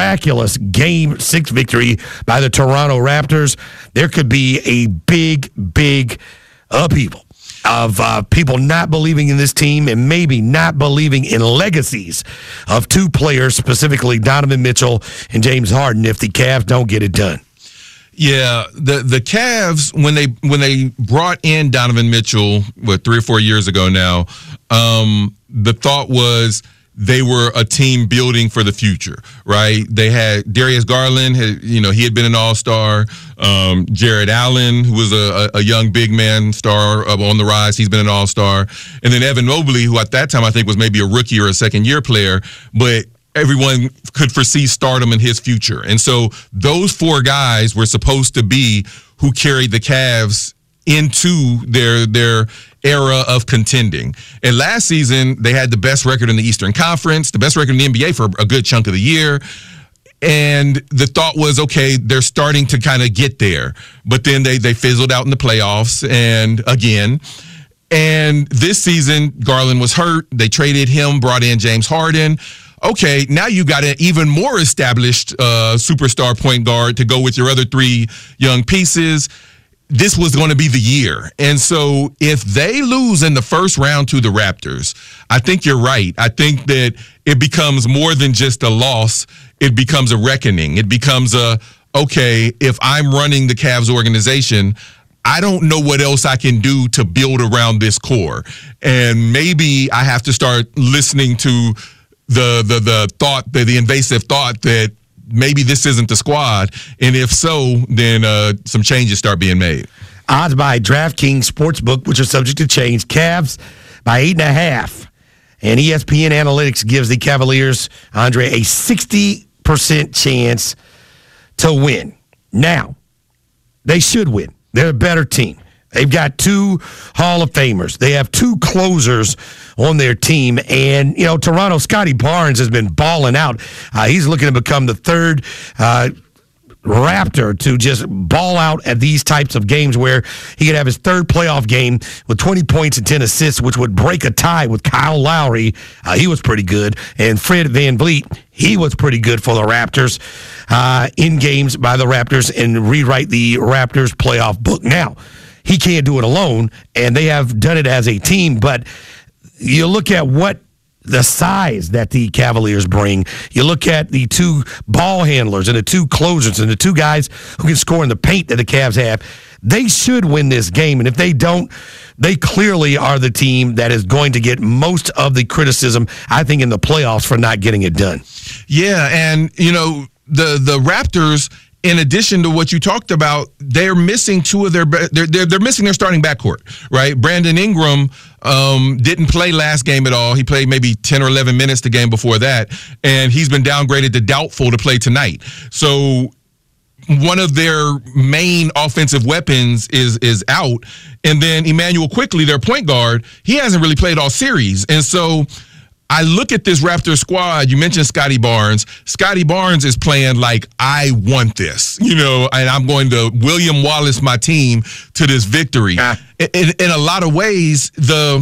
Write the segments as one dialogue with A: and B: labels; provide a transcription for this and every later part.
A: miraculous Game 6 victory by the Toronto Raptors, there could be a big upheaval of people not believing in this team and maybe not believing in legacies of two players, specifically Donovan Mitchell and James Harden, if the Cavs don't get it done.
B: Yeah, the Cavs, when they brought in Donovan Mitchell, 3 or 4 years ago now, the thought was they were a team building for the future, right? They had Darius Garland, he had been an all-star. Jared Allen, who was a young big man star on the rise, he's been an all-star. And then Evan Mobley, who at that time I think was maybe a rookie or a second-year player, but everyone could foresee stardom in his future. And so those four guys were supposed to be who carried the Cavs into their era of contending. And last season, they had the best record in the Eastern Conference, the best record in the NBA for a good chunk of the year. And the thought was, okay, they're starting to kind of get there. But then they fizzled out in the playoffs and again. And this season, Garland was hurt. They traded him, brought in James Harden. Okay, now you got an even more established superstar point guard to go with your other three young pieces. This was going to be the year. And so if they lose in the first round to the Raptors, I think you're right. I think that it becomes more than just a loss. It becomes a reckoning. It becomes okay, if I'm running the Cavs organization, I don't know what else I can do to build around this core. And maybe I have to start listening to the invasive thought that maybe this isn't the squad, and if so, then some changes start being made.
A: Odds by DraftKings Sportsbook, which are subject to change. Cavs by 8.5. And ESPN Analytics gives the Cavaliers, Andre, a 60% chance to win. Now, they should win. They're a better team. They've got two Hall of Famers. They have two closers on their team. And, Toronto, Scotty Barnes has been balling out. He's looking to become the third Raptor to just ball out at these types of games where he could have his third playoff game with 20 points and 10 assists, which would break a tie with Kyle Lowry. He was pretty good. And Fred VanVleet, he was pretty good for the Raptors in games by the Raptors and rewrite the Raptors playoff book. Now, he can't do it alone, and they have done it as a team. But you look at what the size that the Cavaliers bring. You look at the two ball handlers and the two closers and the two guys who can score in the paint that the Cavs have. They should win this game, and if they don't, they clearly are the team that is going to get most of the criticism, I think, in the playoffs for not getting it done.
B: Yeah, and, the Raptors, in addition to what you talked about, they're missing two of they're missing their starting backcourt, right? Brandon Ingram didn't play last game at all. He played maybe 10 or 11 minutes the game before that, and he's been downgraded to doubtful to play tonight. So one of their main offensive weapons is out, and then Emmanuel Quickley, their point guard, he hasn't really played all series. And so I look at this Raptors squad. You mentioned Scotty Barnes. Scotty Barnes is playing like, I want this, and I'm going to William Wallace my team to this victory. In a lot of ways, the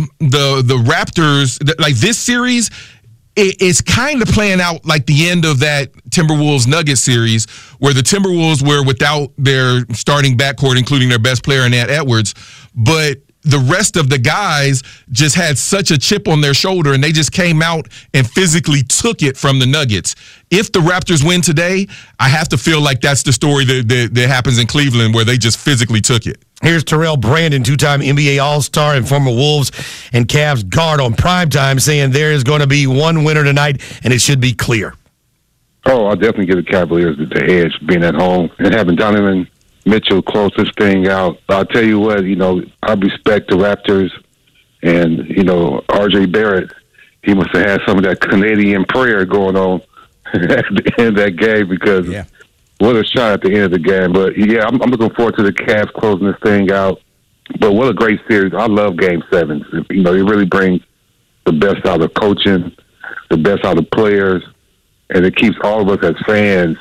B: Raptors, like this series, it's kind of playing out like the end of that Timberwolves-Nuggets series, where the Timberwolves were without their starting backcourt, including their best player, Ant Edwards, but the rest of the guys just had such a chip on their shoulder, and they just came out and physically took it from the Nuggets. If the Raptors win today, I have to feel like that's the story that happens in Cleveland, where they just physically took it.
A: Here's Terrell Brandon, two-time NBA All-Star and former Wolves and Cavs guard on primetime, saying there is going to be one winner tonight, and it should be clear.
C: Oh, I'll definitely give the Cavaliers the edge, being at home and having Donovan Mitchell close this thing out. I'll tell you what, I respect the Raptors, and, R.J. Barrett, he must have had some of that Canadian prayer going on at the end of that game, because what a shot at the end of the game. But, I'm looking forward to the Cavs closing this thing out. But what a great series. I love Game 7. It really brings the best out of coaching, the best out of players, and it keeps all of us as fans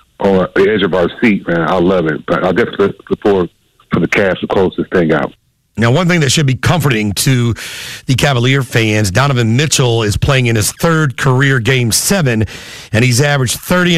C: on the edge of our seat, man. I love it. But I definitely look forward for the Cavs to close this thing out.
A: Now, one thing that should be comforting to the Cavalier fans, Donovan Mitchell is playing in his third career Game 7, and he's averaged 30